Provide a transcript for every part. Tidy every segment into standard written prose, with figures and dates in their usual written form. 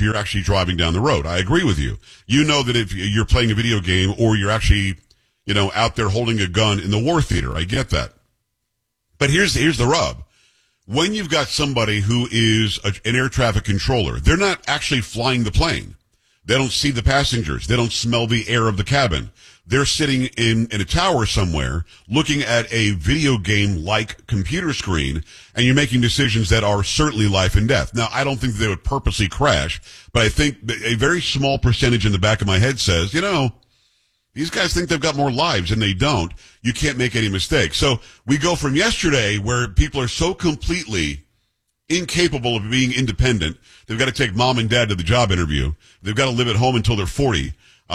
if you're actually driving down the road. I agree with you. You know that if you're playing a video game or you're actually, out there holding a gun in the war theater. I get that. But here's the rub. When you've got somebody who is an air traffic controller, they're not actually flying the plane. They don't see the passengers. They don't smell the air of the cabin. They're sitting in a tower somewhere looking at a video game-like computer screen, and you're making decisions that are certainly life and death. Now, I don't think they would purposely crash, but I think a very small percentage in the back of my head says, these guys think they've got more lives, and they don't. You can't make any mistakes. So we go from yesterday, where people are so completely incapable of being independent. They've got to take mom and dad to the job interview. They've got to live at home until they're 40.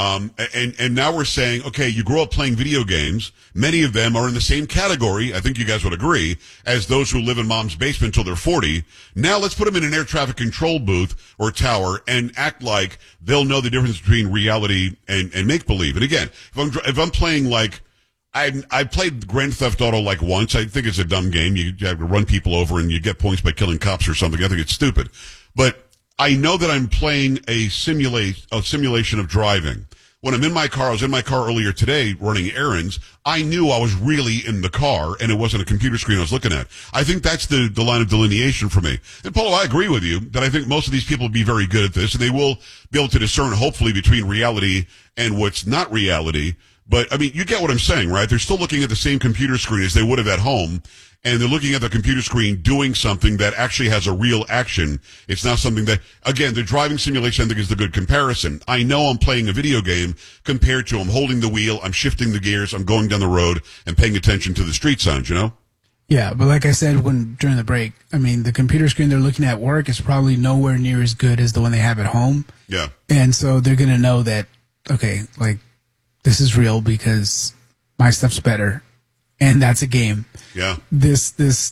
And now we're saying, okay, you grow up playing video games. Many of them are in the same category, I think you guys would agree, as those who live in mom's basement until they're 40. Now let's put them in an air traffic control booth or tower and act like they'll know the difference between reality and make-believe. And again, if I'm playing I played Grand Theft Auto once. I think it's a dumb game. You have to run people over and you get points by killing cops or something. I think it's stupid. But I know that I'm playing a simulation of driving. When I'm in my car, I was in my car earlier today running errands. I knew I was really in the car and it wasn't a computer screen I was looking at. I think that's the line of delineation for me. And Paulo, I agree with you that I think most of these people will be very good at this and they will be able to discern hopefully between reality and what's not reality. But, you get what I'm saying, right? They're still looking at the same computer screen as they would have at home, and they're looking at the computer screen doing something that actually has a real action. It's not something that, again, the driving simulation, I think, is the good comparison. I know I'm playing a video game compared to I'm holding the wheel, I'm shifting the gears, I'm going down the road, and paying attention to the street signs, Yeah, but like I said during the break, the computer screen they're looking at work is probably nowhere near as good as the one they have at home. Yeah. And so they're going to know that, okay, this is real because my stuff's better, and that's a game. Yeah. This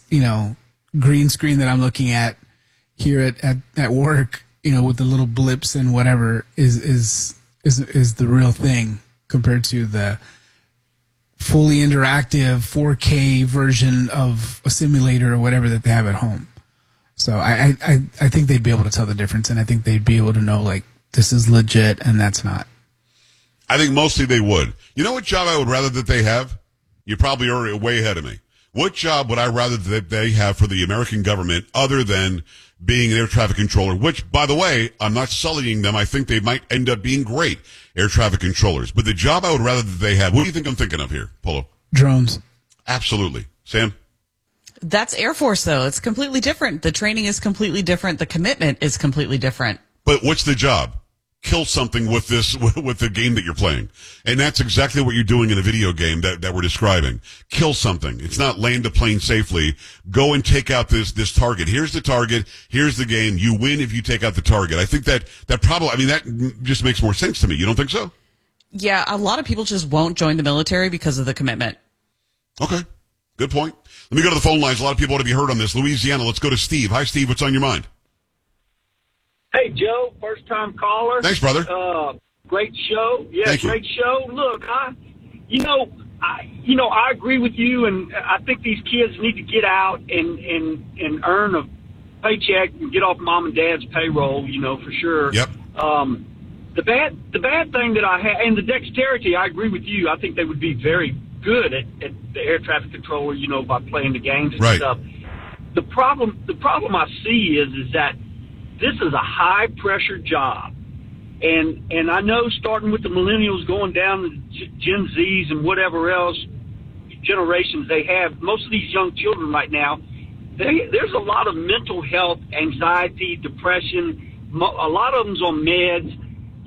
green screen that I'm looking at here at work, with the little blips and whatever is the real thing compared to the fully interactive 4K version of a simulator or whatever that they have at home. So I think they'd be able to tell the difference, and I think they'd be able to know this is legit and that's not. I think mostly they would. You know what job I would rather that they have? You probably are way ahead of me. What job would I rather that they have for the American government other than being an air traffic controller? Which, by the way, I'm not sullying them. I think they might end up being great air traffic controllers. But the job I would rather that they have, what do you think I'm thinking of here, Polo? Drones. Absolutely. Sam? That's Air Force, though. It's completely different. The training is completely different. The commitment is completely different. But what's the job? Kill something with the game that you're playing. And that's exactly what you're doing in a video game that we're describing. Kill something. It's not land a plane safely. Go and take out this target. Here's the target. Here's the game. You win if you take out the target. I think that probably, that just makes more sense to me. You don't think so? Yeah, a lot of people just won't join the military because of the commitment. Okay. Good point. Let me go to the phone lines. A lot of people want to be heard on this. Louisiana, let's go to Steve. Hi, Steve. What's on your mind? Hey, Joe, first-time caller. Thanks, brother. Great show. Yeah, great show. Look, I agree with you, and I think these kids need to get out and earn a paycheck and get off mom and dad's payroll, for sure. Yep. The bad thing that I have, and the dexterity, I agree with you. I think they would be very good at the air traffic controller, by playing the games and stuff. The problem I see is that this is a high-pressure job. And I know starting with the millennials going down to Gen Zs and whatever else generations they have, most of these young children right now, there's a lot of mental health, anxiety, depression. A lot of them's on meds.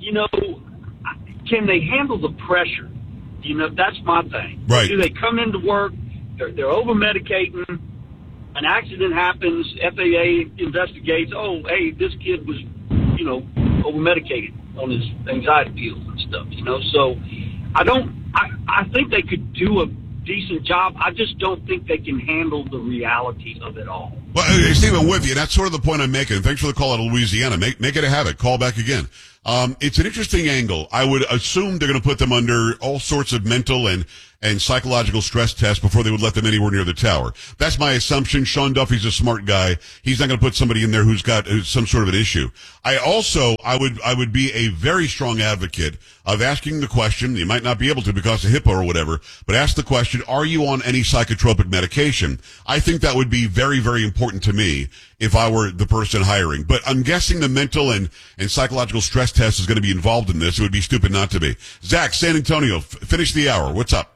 Can they handle the pressure? That's my thing. Right. Do they come into work, they're over-medicating, an accident happens, FAA investigates, oh, hey, this kid was, over-medicated on his anxiety pills and stuff, So I think they could do a decent job. I just don't think they can handle the reality of it all. Well, Steve, I'm with you. That's sort of the point I'm making. Thanks for the call out of Louisiana. Make it a habit. Call back again. It's an interesting angle. I would assume they're going to put them under all sorts of mental and psychological stress tests before they would let them anywhere near the tower. That's my assumption. Sean Duffy's a smart guy. He's not going to put somebody in there who's got some sort of an issue. I would be a very strong advocate of asking the question. You might not be able to because of HIPAA or whatever, but ask the question, are you on any psychotropic medication? I think that would be very, very important to me if I were the person hiring. But I'm guessing the mental and psychological stress test is going to be involved in this. It would be stupid not to be. Zach, San Antonio, finish the hour. What's up?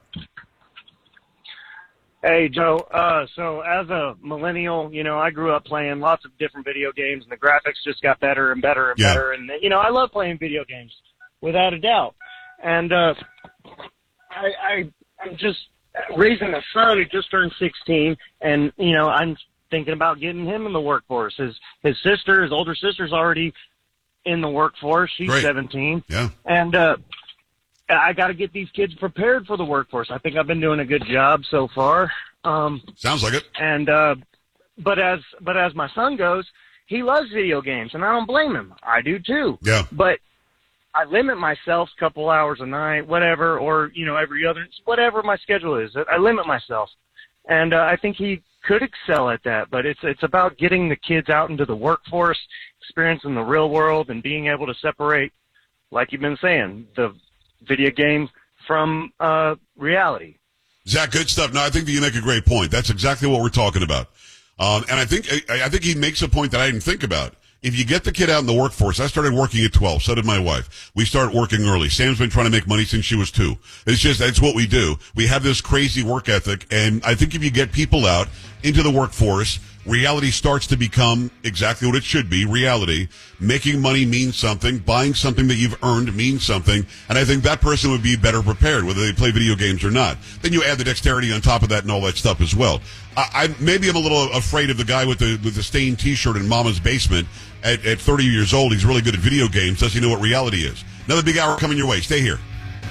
Hey, Joe. So as a millennial, I grew up playing lots of different video games, and the graphics just got better and better and better. And, I love playing video games, without a doubt. And I'm just raising a son who just turned 16, and, I'm thinking about getting him in the workforce. His older sister's already in the workforce. She's Great. 17. Yeah. And I got to get these kids prepared for the workforce. I think I've been doing a good job so far. Sounds like it. And but as my son goes, he loves video games, and I don't blame him. I do too. Yeah. But I limit myself a couple hours a night, whatever, or every other, whatever my schedule is. I limit myself, and I think he could excel at that. But it's about getting the kids out into the workforce, experiencing the real world, and being able to separate, like you've been saying, the video game from reality. Zach, good stuff. No, I think that you make a great point. That's exactly what we're talking about. And I think he makes a point that I didn't think about. If you get the kid out in the workforce, I started working at 12. So did my wife. We started working early. Sam's been trying to make money since she was 2. That's what we do. We have this crazy work ethic. And I think if you get people out into the workforce, reality starts to become exactly what it should be, reality. Making money means something. Buying something that you've earned means something. And I think that person would be better prepared, whether they play video games or not. Then you add the dexterity on top of that and all that stuff as well. Maybe I'm a little afraid of the guy with the stained T-shirt in Mama's basement at 30 years old. He's really good at video games. Does he know what reality is? Another big hour coming your way. Stay here.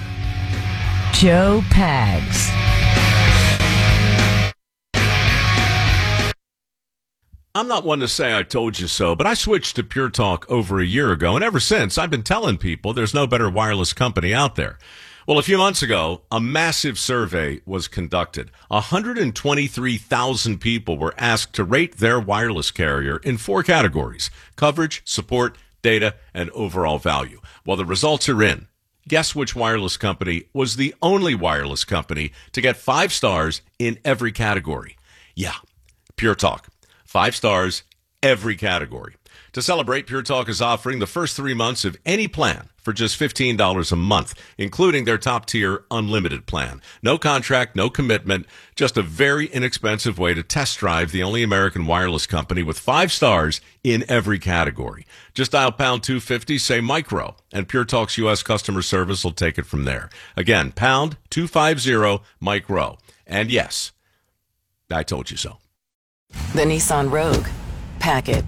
Joe Pags. I'm not one to say I told you so, but I switched to Pure Talk over a year ago, and ever since, I've been telling people there's no better wireless company out there. Well, a few months ago, a massive survey was conducted. 123,000 people were asked to rate their wireless carrier in 4 categories: coverage, support, data, and overall value. Well, the results are in. Guess which wireless company was the only wireless company to get 5 stars in every category? Yeah, Pure Talk. 5 stars, every category. To celebrate, Pure Talk is offering the first 3 months of any plan for just $15 a month, including their top-tier unlimited plan. No contract, no commitment, just a very inexpensive way to test drive the only American wireless company with 5 stars in every category. Just dial pound 250, say micro, and Pure Talk's U.S. customer service will take it from there. Again, pound 250 micro. And yes, I told you so. The Nissan Rogue. Pack it.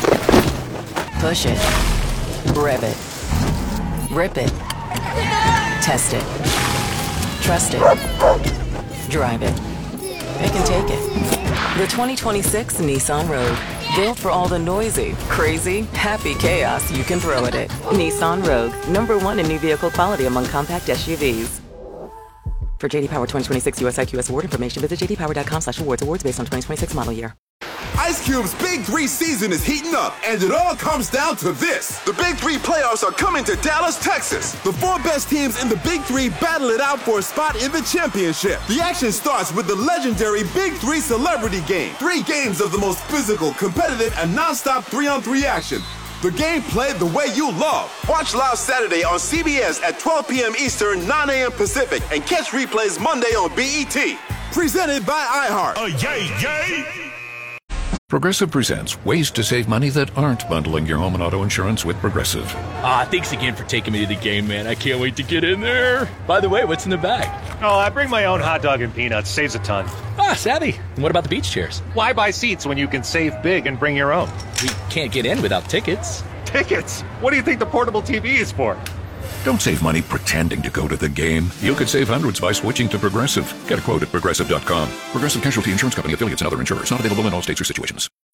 Push it. Rev it. Rip it. Test it. Trust it. Drive it. Pick and take it. The 2026 Nissan Rogue. Built for all the noisy, crazy, happy chaos you can throw at it. Nissan Rogue. #1 in new vehicle quality among compact SUVs. For JD Power 2026 US IQS award information, visit jdpower.com/awards. Awards based on 2026 model year. Ice Cube's Big 3 season is heating up, and it all comes down to this. The Big 3 playoffs are coming to Dallas, Texas. The 4 best teams in the Big 3 battle it out for a spot in the championship. The action starts with the legendary Big 3 Celebrity Game. 3 games of the most physical, competitive, and nonstop 3-on-3 action. The game played the way you love. Watch live Saturday on CBS at 12 p.m. Eastern, 9 a.m. Pacific, and catch replays Monday on BET. Presented by iHeart. Yay! Progressive presents ways to save money that aren't bundling your home and auto insurance with Progressive. Thanks again for taking me to the game, man. I can't wait to get in there. By the way, what's in the bag? Oh, I bring my own hot dog and peanuts. Saves a ton. Savvy. And what about the beach chairs? Why buy seats when you can save big and bring your own? We can't get in without tickets. Tickets? What do you think the portable TV is for? Don't save money pretending to go to the game. You could save hundreds by switching to Progressive. Get a quote at Progressive.com. Progressive Casualty Insurance Company, affiliates, and other insurers. Not available in all states or situations.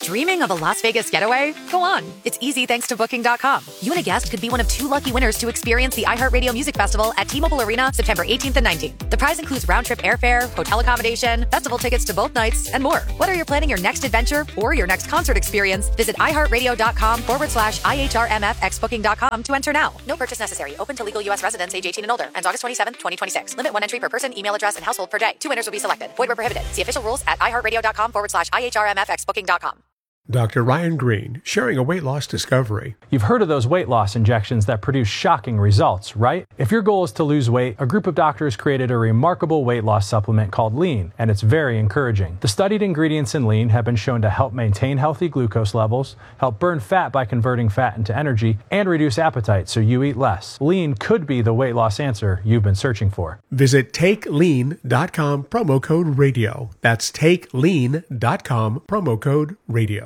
Dreaming of a Las Vegas getaway? Go on. It's easy thanks to Booking.com. You and a guest could be one of 2 lucky winners to experience the iHeartRadio Music Festival at T-Mobile Arena September 18th and 19th. The prize includes round-trip airfare, hotel accommodation, festival tickets to both nights, and more. Whether you're planning your next adventure or your next concert experience, visit iHeartRadio.com/IHRMFX Booking.com to enter now. No purchase necessary. Open to legal U.S. residents age 18 and older. Ends August 27th, 2026. Limit 1 entry per person, email address, and household per day. 2 winners will be selected. Void where prohibited. See official rules at iHeartRadio.com/IHRMFX Booking.com. Dr. Ryan Green, sharing a weight loss discovery. You've heard of those weight loss injections that produce shocking results, right? If your goal is to lose weight, a group of doctors created a remarkable weight loss supplement called Lean, and it's very encouraging. The studied ingredients in Lean have been shown to help maintain healthy glucose levels, help burn fat by converting fat into energy, and reduce appetite so you eat less. Lean could be the weight loss answer you've been searching for. Visit TakeLean.com, promo code radio. That's TakeLean.com, promo code radio.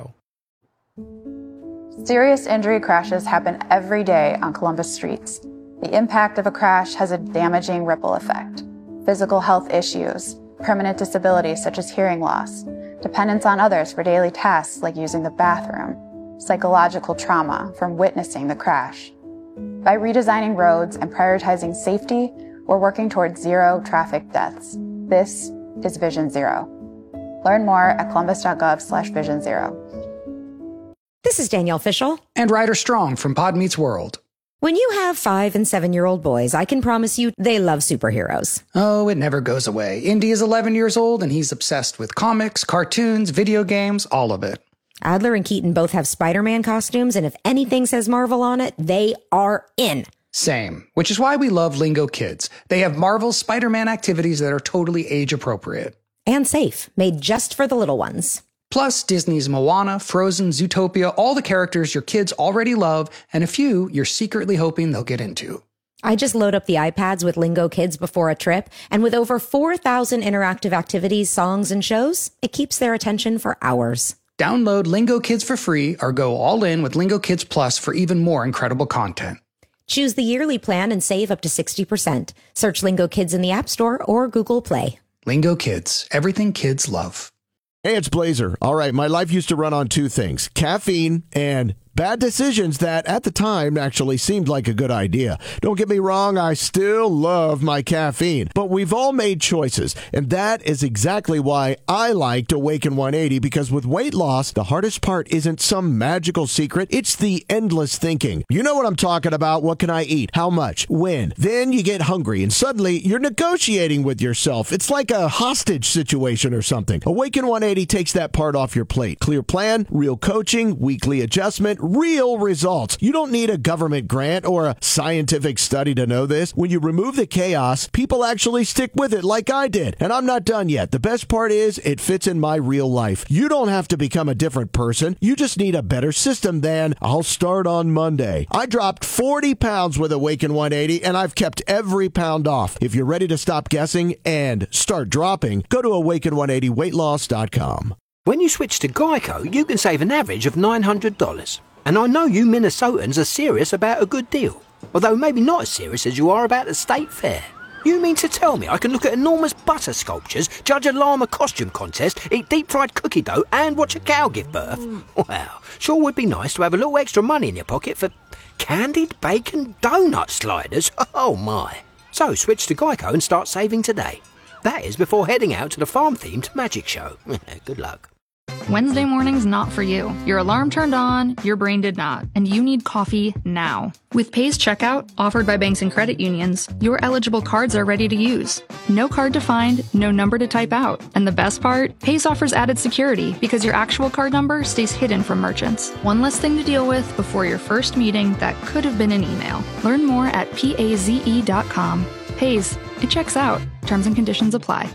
Serious injury crashes happen every day on Columbus streets. The impact of a crash has a damaging ripple effect. Physical health issues, permanent disabilities such as hearing loss, dependence on others for daily tasks like using the bathroom, psychological trauma from witnessing the crash. By redesigning roads and prioritizing safety, we're working towards 0 traffic deaths. This is Vision Zero. Learn more at columbus.gov/Vision Zero. This is Danielle Fishel. And Ryder Strong from Pod Meets World. When you have 5- and 7-year-old boys, I can promise you they love superheroes. Oh, it never goes away. Indy is 11 years old and he's obsessed with comics, cartoons, video games, all of it. Adler and Keaton both have Spider-Man costumes, and if anything says Marvel on it, they are in. Same, which is why we love Lingo Kids. They have Marvel Spider-Man activities that are totally age appropriate. And safe, made just for the little ones. Plus, Disney's Moana, Frozen, Zootopia, all the characters your kids already love, and a few you're secretly hoping they'll get into. I just load up the iPads with Lingo Kids before a trip, and with over 4,000 interactive activities, songs, and shows, it keeps their attention for hours. Download Lingo Kids for free or go all in with Lingo Kids Plus for even more incredible content. Choose the yearly plan and save up to 60%. Search Lingo Kids in the App Store or Google Play. Lingo Kids, everything kids love. Hey, it's Blazer. All right, my life used to run on 2 things, caffeine and bad decisions that at the time actually seemed like a good idea. Don't get me wrong, I still love my caffeine, but we've all made choices, and that is exactly why I liked Awaken 180, because with weight loss, the hardest part isn't some magical secret, it's the endless thinking. You know what I'm talking about. What can I eat? How much? When? Then you get hungry, and suddenly you're negotiating with yourself. It's like a hostage situation or something. Awaken 180 takes that part off your plate. Clear plan, real coaching, weekly adjustment, real results. You don't need a government grant or a scientific study to know this. When you remove the chaos, people actually stick with it like I did. And I'm not done yet. The best part is it fits in my real life. You don't have to become a different person. You just need a better system than I'll start on Monday. I dropped 40 pounds with Awaken 180 and I've kept every pound off. If you're ready to stop guessing and start dropping, go to awaken180weightloss.com. When you switch to Geico, you can save an average of $900. And I know you Minnesotans are serious about a good deal, although maybe not as serious as you are about the state fair. You mean to tell me I can look at enormous butter sculptures, judge a llama costume contest, eat deep-fried cookie dough, and watch a cow give birth? Well, sure would be nice to have a little extra money in your pocket for candied bacon donut sliders. Oh my. So switch to Geico and start saving today. That is before heading out to the farm-themed magic show. Good luck. Wednesday morning's not for you. Your alarm turned on, your brain did not, and you need coffee now. With Pay's checkout, offered by banks and credit unions, your eligible cards are ready to use. No card to find, no number to type out. And the best part? Pay's offers added security because your actual card number stays hidden from merchants. One less thing to deal with before your first meeting that could have been an email. Learn more at paze.com. Pay's, it checks out. Terms and conditions apply.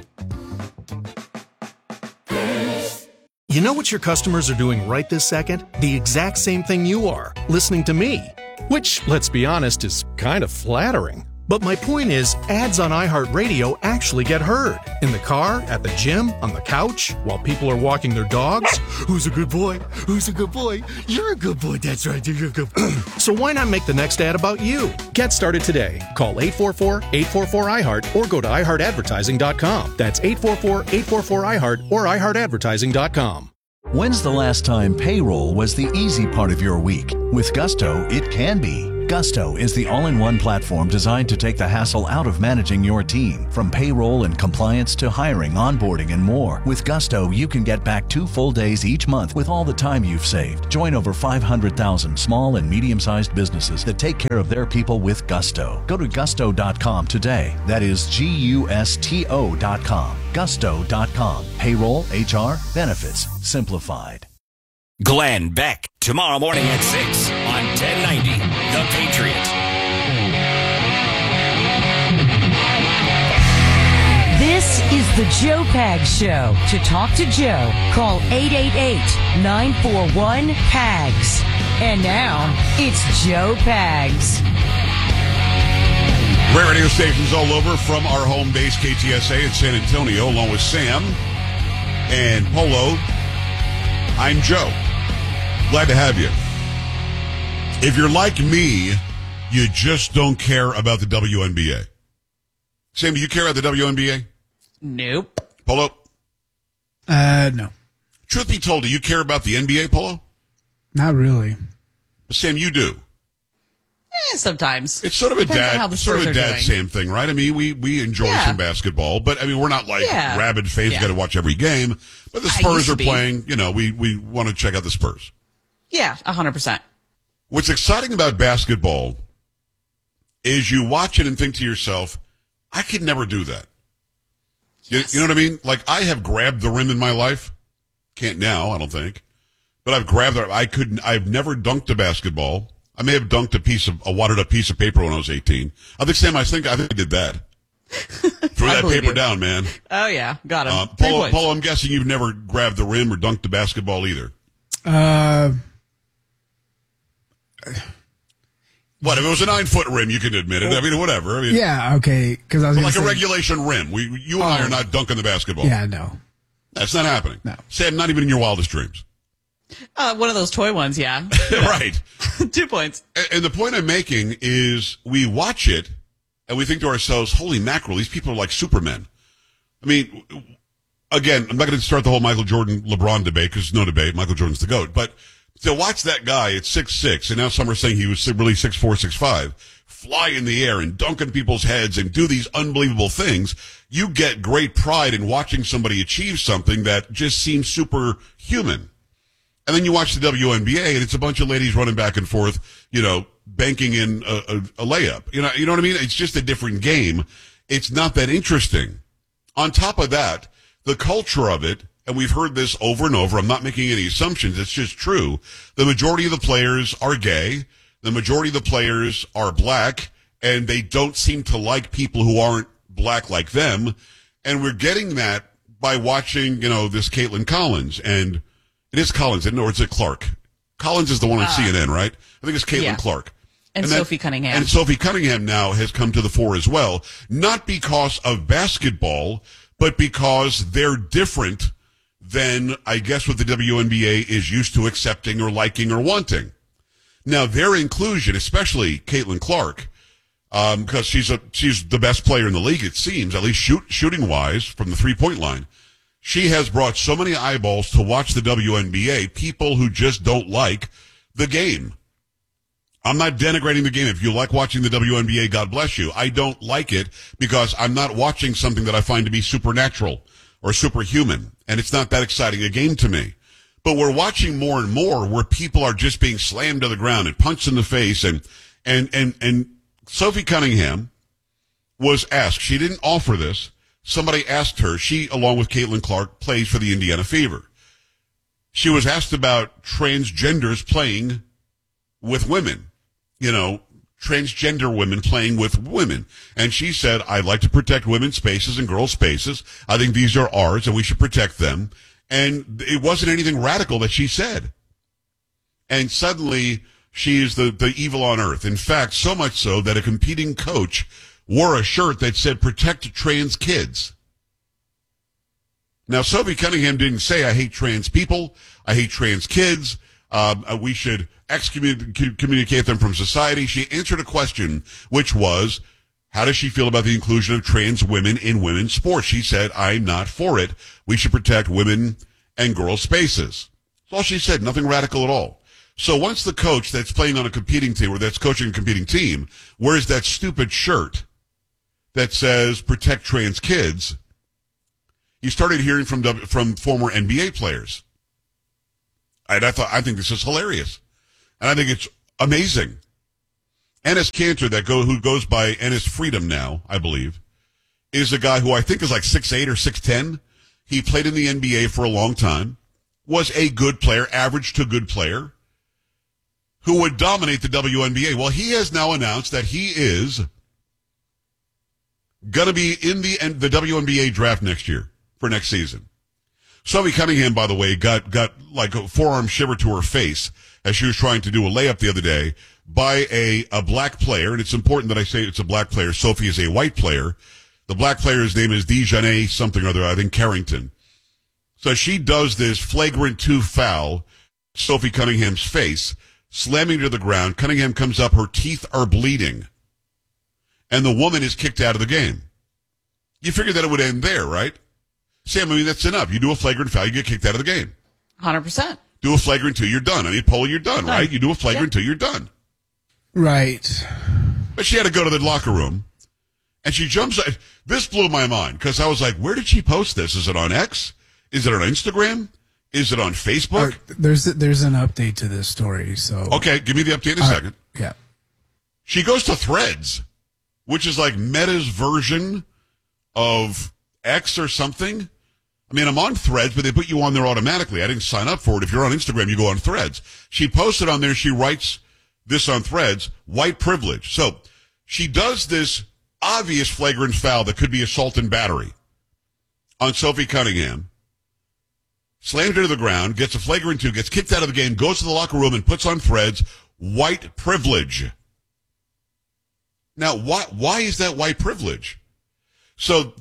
You know what your customers are doing right this second? The exact same thing you are, listening to me. Which, let's be honest, is kind of flattering. But my point is, ads on iHeartRadio actually get heard. In the car, at the gym, on the couch, while people are walking their dogs. Who's a good boy? Who's a good boy? You're a good boy, that's right, you're a good boy. So why not make the next ad about you? Get started today. Call 844-844-iHeart or go to iHeartAdvertising.com. That's 844-844-iHeart or iHeartAdvertising.com. When's the last time payroll was the easy part of your week? With Gusto, it can be. Gusto is the all-in-one platform designed to take the hassle out of managing your team. From payroll and compliance to hiring, onboarding, and more. With Gusto, you can get back 2 full days each month with all the time you've saved. Join over 500,000 small and medium-sized businesses that take care of their people with Gusto. Go to gusto.com today. That is Gusto.com. Gusto.com. Payroll, HR, benefits, simplified. Glenn Beck, tomorrow morning at 6 on 1090, The Patriot. This is the Joe Pags Show. To talk to Joe, call 888-941-PAGS. And now, it's Joe Pags. Great radio stations all over from our home base, KTSA in San Antonio, along with Sam and Polo. I'm Joe. Glad to have you. If you're like me, you just don't care about the WNBA. Sam, do you care about the WNBA? Nope. Polo? No. Truth be told, do you care about the NBA, Polo? Not really. Sam, you do. Sometimes. It's sort of a Depends on how dad, the sort of a Spurs are dad doing. Sam thing, right? I mean, we enjoy some basketball, but I mean, we're not like rabid fans. Got to watch every game. But the Spurs are playing. You know, we want to check out the Spurs. Yeah, 100%. What's exciting about basketball is you watch it and think to yourself, I could never do that. You know what I mean? Like, I have grabbed the rim in my life. Can't now, I don't think. But I've grabbed it. I've never dunked a basketball. I may have dunked a wadded up piece of paper when I was 18. I think, Sam, I think I did that. Threw that paper down, man. Oh, yeah. Got him. Paul, I'm guessing you've never grabbed the rim or dunked the basketball either. What, if it was a 9-foot rim, you can admit it. I mean, whatever. I mean, Yeah, okay. Because I was like gonna a say, regulation rim. You and I are not dunking the basketball. Yeah, no. That's not happening. No. Sam, not even in your wildest dreams. One of those toy ones, yeah. Right. 2 points. And the point I'm making is we watch it and we think to ourselves, holy mackerel, these people are like supermen. I mean, again, I'm not going to start the whole Michael Jordan LeBron debate because no debate. Michael Jordan's the GOAT. But to watch that guy at 6'6", and now some are saying he was really 6'4", 6'5", fly in the air and dunk on people's heads and do these unbelievable things, you get great pride in watching somebody achieve something that just seems superhuman. And then you watch the WNBA, and it's a bunch of ladies running back and forth, banking in a layup. You know what I mean? It's just a different game. It's not that interesting. On top of that, the culture of it, and we've heard this over and over, I'm not making any assumptions, it's just true. The majority of the players are gay. The majority of the players are black, and they don't seem to like people who aren't black like them. And we're getting that by watching, this Caitlin Collins. And it is Collins, or is it Clark? Collins is the one on CNN, right? I think it's Caitlin Clark. And Sophie Cunningham. And Sophie Cunningham now has come to the fore as well. Not because of basketball, but because they're different than, I guess, what the WNBA is used to accepting or liking or wanting. Now, their inclusion, especially Caitlin Clark, because she's the best player in the league, it seems, at least shooting-wise, from the three-point line. She has brought so many eyeballs to watch the WNBA, people who just don't like the game. I'm not denigrating the game. If you like watching the WNBA, God bless you. I don't like it because I'm not watching something that I find to be supernatural or superhuman, and it's not that exciting a game to me. But we're watching more and more where people are just being slammed to the ground and punched in the face, and Sophie Cunningham was asked. She didn't offer this. Somebody asked her. She, along with Caitlin Clark, plays for the Indiana Fever. She was asked about transgenders playing with women, transgender women playing with women. And she said, I'd like to protect women's spaces and girls' spaces. I think these are ours and we should protect them. And it wasn't anything radical that she said. And suddenly she is the evil on earth. In fact, so much so that a competing coach wore a shirt that said, protect trans kids. Now, Sophie Cunningham didn't say, I hate trans people, I hate trans kids, we should excommunicate them from society. She answered a question, which was, how does she feel about the inclusion of trans women in women's sports? She said, I'm not for it. We should protect women and girls' spaces. That's all she said. Nothing radical at all. So once the coach that's playing on a competing team or that's coaching a competing team wears that stupid shirt that says protect trans kids, you started hearing from former NBA players. And I think this is hilarious. And I think it's amazing. Ennis Cantor, who goes by Ennis Freedom now, I believe, is a guy who I think is like 6'8" or 6'10". He played in the NBA for a long time, was a good player, average to good player, who would dominate the WNBA. Well, he has now announced that he is going to be in the WNBA draft next year for next season. Sophie Cunningham, by the way, got like a forearm shiver to her face as she was trying to do a layup the other day by a black player. And it's important that I say it's a black player. Sophie is a white player. The black player's name is Dejanay something or other, I think Carrington. So she does this flagrant 2 foul, Sophie Cunningham's face, slamming her to the ground. Cunningham comes up, her teeth are bleeding. And the woman is kicked out of the game. You figured that it would end there, right? Sam, I mean, that's enough. You do a flagrant foul, you get kicked out of the game. 100%. Do a flagrant 2, you're done. I mean, Paula, you're done, right? You do a flagrant 2, you're done. Right. But she had to go to the locker room, and she jumps. This blew my mind, because I was like, where did she post this? Is it on X? Is it on Instagram? Is it on Facebook? There's an update to this story. So okay, give me the update in a second. Yeah. She goes to Threads, which is like Meta's version of X or something. I mean, I'm on Threads, but they put you on there automatically. I didn't sign up for it. If you're on Instagram, you go on Threads. She posted on there, she writes this on Threads, white privilege. So she does this obvious flagrant foul that could be assault and battery on Sophie Cunningham, slams her to the ground, gets a flagrant 2, gets kicked out of the game, goes to the locker room and puts on Threads, white privilege. Now, why is that white privilege? So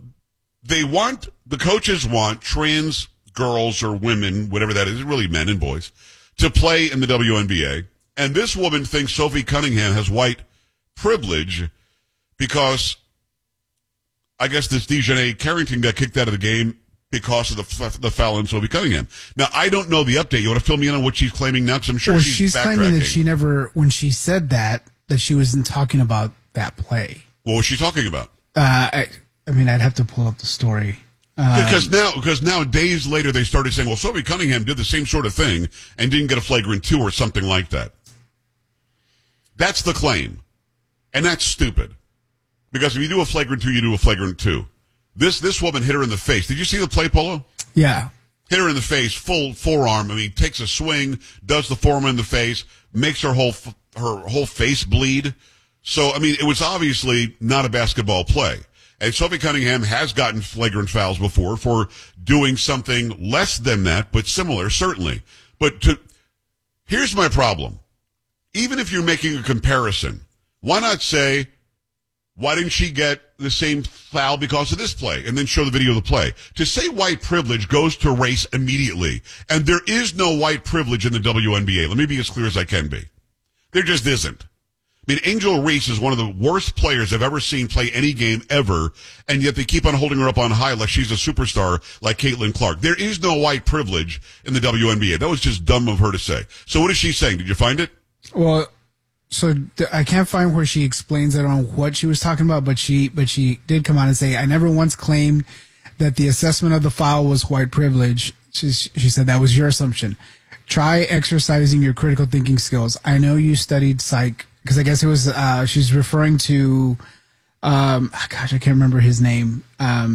the coaches want trans girls or women, whatever that is, really men and boys, to play in the WNBA. And this woman thinks Sophie Cunningham has white privilege because I guess this Dejanay Carrington got kicked out of the game because of the foul on Sophie Cunningham. Now, I don't know the update. You want to fill me in on what she's claiming now? Because I'm sure she's claiming that she never, when she said that she wasn't talking about that play. What was she talking about? I mean, I'd have to pull up the story. Because now, days later, they started saying, well, Sophie Cunningham did the same sort of thing and didn't get a flagrant 2 or something like that. That's the claim. And that's stupid. Because if you do a flagrant 2, you do a flagrant 2. This woman hit her in the face. Did you see the play, Polo? Yeah. Hit her in the face, full forearm. I mean, takes a swing, does the forearm in the face, makes her whole face bleed. So, I mean, it was obviously not a basketball play. And Sophie Cunningham has gotten flagrant fouls before for doing something less than that, but similar, certainly. But here's my problem. Even if you're making a comparison, why not say, why didn't she get the same foul because of this play? And then show the video of the play. To say white privilege goes to race immediately. And there is no white privilege in the WNBA. Let me be as clear as I can be. There just isn't. I mean, Angel Reese is one of the worst players I've ever seen play any game ever, and yet they keep on holding her up on high like she's a superstar like Caitlin Clark. There is no white privilege in the WNBA. That was just dumb of her to say. So what is she saying? Did you find it? Well, so I can't find where she explains it on what she was talking about, but she did come out and say, I never once claimed that the assessment of the foul was white privilege. She said that was your assumption. Try exercising your critical thinking skills. I know you studied psych. Because I guess it was, she's referring to, I can't remember his name.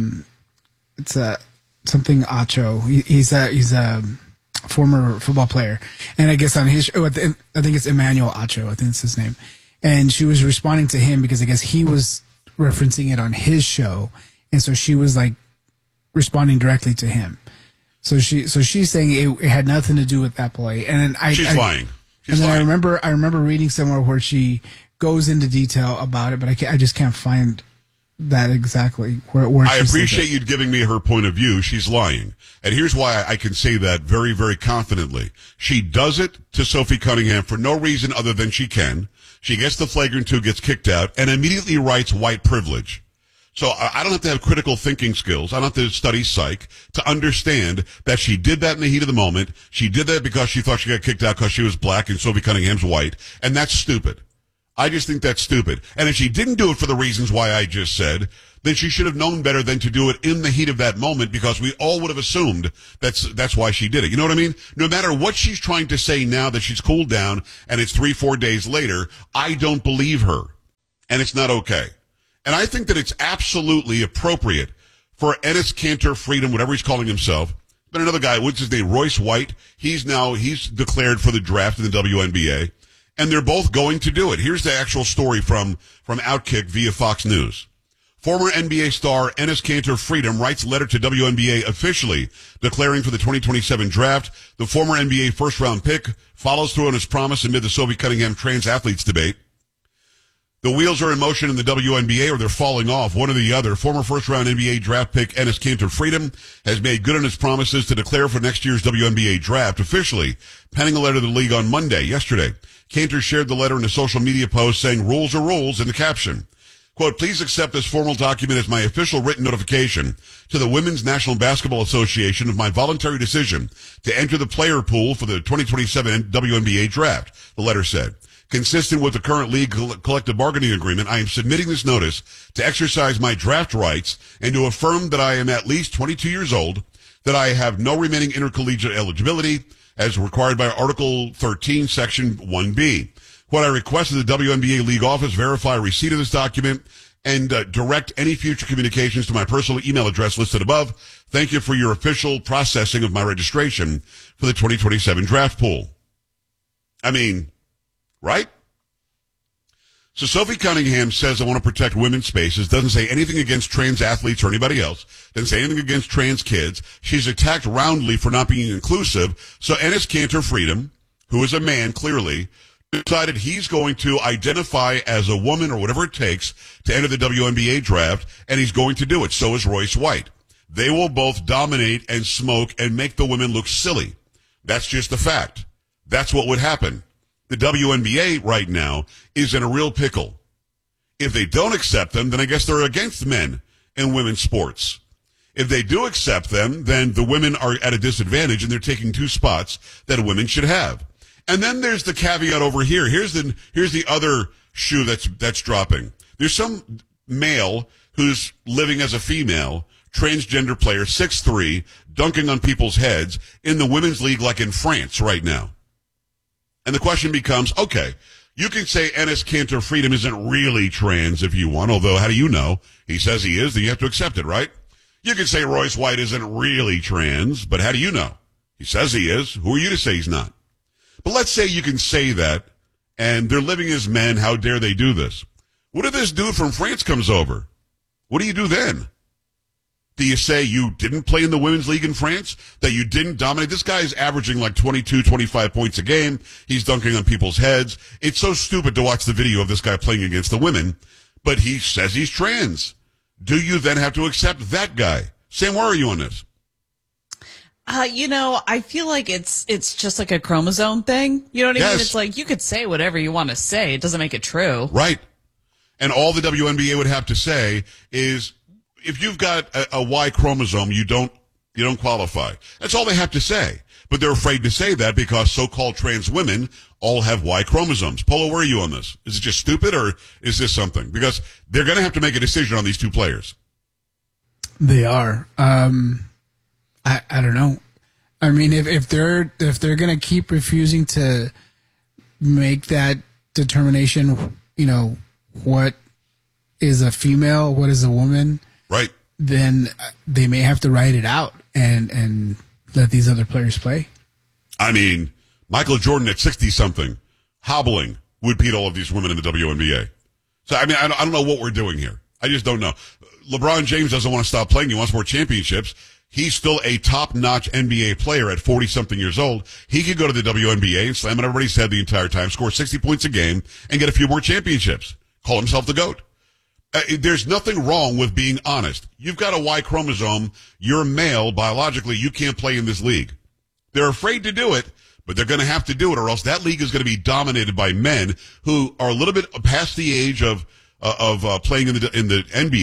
It's something Acho. He's a former football player. And I guess on his, I think it's Emmanuel Acho, I think it's his name. And she was responding to him because I guess he was referencing it on his show. And so she was like responding directly to him. So she's saying it had nothing to do with that play. And then she's lying. And then I remember reading somewhere where she goes into detail about it, but I just can't find that exactly where I appreciate you giving me her point of view. She's lying. And here's why I can say that very, very confidently. She does it to Sophie Cunningham for no reason other than she can. She gets the flagrant 2, gets kicked out, and immediately writes white privilege. So I don't have to have critical thinking skills. I don't have to study psych to understand that she did that in the heat of the moment. She did that because she thought she got kicked out because she was black and Sophie Cunningham's white. And that's stupid. I just think that's stupid. And if she didn't do it for the reasons why I just said, then she should have known better than to do it in the heat of that moment, because we all would have assumed that's why she did it. You know what I mean? No matter what she's trying to say now that she's cooled down and it's 3-4 days later, I don't believe her. And it's not okay. And I think that it's absolutely appropriate for Enes Kanter Freedom, whatever he's calling himself. But another guy, what's his name? Royce White. He's declared for the draft in the WNBA. And they're both going to do it. Here's the actual story from Outkick via Fox News. Former NBA star Enes Kanter Freedom writes letter to WNBA officially declaring for the 2027 draft. The former NBA first-round pick follows through on his promise amid the Sophie Cunningham trans athletes debate. The wheels are in motion in the WNBA, or they're falling off, one or the other. Former first-round NBA draft pick Enes Kanter Freedom has made good on his promises to declare for next year's WNBA draft officially, penning a letter to the league on yesterday. Kanter shared the letter in a social media post saying, "Rules are rules," in the caption. Quote, "Please accept this formal document as my official written notification to the Women's National Basketball Association of my voluntary decision to enter the player pool for the 2027 WNBA draft," the letter said. "Consistent with the current league collective bargaining agreement, I am submitting this notice to exercise my draft rights and to affirm that I am at least 22 years old, that I have no remaining intercollegiate eligibility as required by Article 13, Section 1B. What I request is the WNBA League office verify receipt of this document and direct any future communications to my personal email address listed above. Thank you for your official processing of my registration for the 2027 draft pool." I mean, right? So Sophie Cunningham says, "I want to protect women's spaces," doesn't say anything against trans athletes or anybody else, doesn't say anything against trans kids. She's attacked roundly for not being inclusive. So Enes Kanter Freedom, who is a man clearly, decided he's going to identify as a woman or whatever it takes to enter the WNBA draft, and he's going to do it. So is Royce White. They will both dominate and smoke and make the women look silly. That's just a fact. That's what would happen. The WNBA right now is in a real pickle. If they don't accept them, then I guess they're against men in women's sports. If they do accept them, then the women are at a disadvantage and they're taking two spots that women should have. And then there's the caveat over here. Here's the other shoe that's dropping. There's some male who's living as a female, transgender player, 6'3", dunking on people's heads in the women's league like in France right now. And the question becomes, okay, you can say Enes Kanter Freedom isn't really trans if you want, although how do you know? He says he is, then you have to accept it, right? You can say Royce White isn't really trans, but how do you know? He says he is. Who are you to say he's not? But let's say you can say that, and they're living as men. How dare they do this? What if this dude from France comes over? What do you do then? Do you say you didn't play in the women's league in France? That you didn't dominate? This guy's averaging like 22, 25 points a game. He's dunking on people's heads. It's so stupid to watch the video of this guy playing against the women, but he says he's trans. Do you then have to accept that guy? Sam, where are you on this? I feel like it's just like a chromosome thing. You know what I mean? It's like you could say whatever you want to say. It doesn't make it true. Right. And all the WNBA would have to say is, if you've got a Y chromosome, you don't qualify. That's all they have to say. But they're afraid to say that because so-called trans women all have Y chromosomes. Polo, where are you on this? Is it just stupid, or is this something? Because they're going to have to make a decision on these two players. They are. I don't know. I mean, if they're going to keep refusing to make that determination, what is a female, what is a woman, right? Then they may have to write it out and let these other players play. I mean, Michael Jordan at 60-something, hobbling, would beat all of these women in the WNBA. So, I mean, I don't know what we're doing here. I just don't know. LeBron James doesn't want to stop playing. He wants more championships. He's still a top-notch NBA player at 40-something years old. He could go to the WNBA and slam on everybody's head the entire time, score 60 points a game, and get a few more championships. Call himself the GOAT. There's nothing wrong with being honest. You've got a Y chromosome. You're male. Biologically, you can't play in this league. They're afraid to do it, but they're going to have to do it, or else that league is going to be dominated by men who are a little bit past the age of playing in the NBA,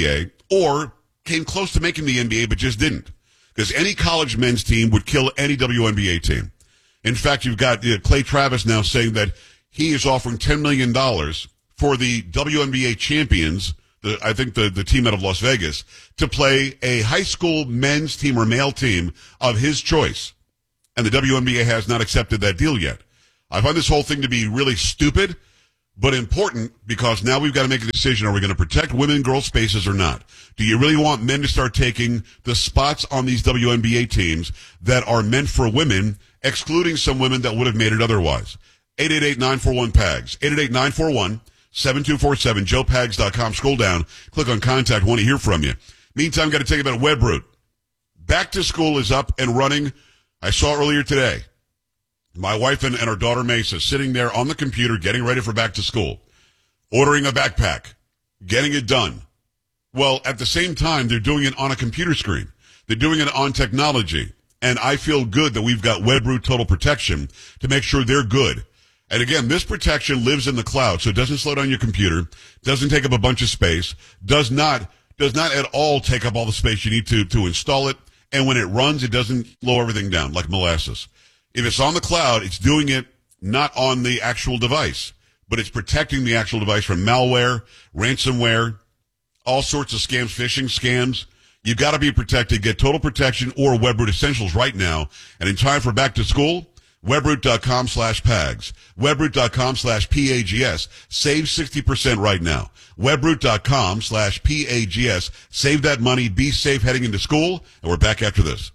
or came close to making the NBA but just didn't. Because any college men's team would kill any WNBA team. In fact, you've got Clay Travis now saying that he is offering $10 million for the WNBA champions, I think the team out of Las Vegas, to play a high school men's team or male team of his choice. And the WNBA has not accepted that deal yet. I find this whole thing to be really stupid, but important, because now we've got to make a decision. Are we going to protect women and girl spaces or not? Do you really want men to start taking the spots on these WNBA teams that are meant for women, excluding some women that would have made it otherwise? 888-941-PAGS. 888-941-7247. JoePags.com. Scroll down. Click on Contact. Want to hear from you. Meantime, got to tell you about Webroot. Back to school is up and running. I saw earlier today my wife and our daughter Mesa sitting there on the computer getting ready for back to school, ordering a backpack, getting it done. Well, at the same time, they're doing it on a computer screen. They're doing it on technology. And I feel good that we've got Webroot Total Protection to make sure they're good. And again, this protection lives in the cloud, so it doesn't slow down your computer, doesn't take up a bunch of space, does not at all take up all the space you need to install it. And when it runs, it doesn't slow everything down like molasses. If it's on the cloud, it's doing it not on the actual device, but it's protecting the actual device from malware, ransomware, all sorts of scams, phishing scams. You've got to be protected. Get Total Protection or Webroot Essentials right now. And in time for back to school, Webroot.com/PAGS. Webroot.com/PAGS. Save 60% right now. Webroot.com/PAGS. Save that money. Be safe heading into school. And we're back after this.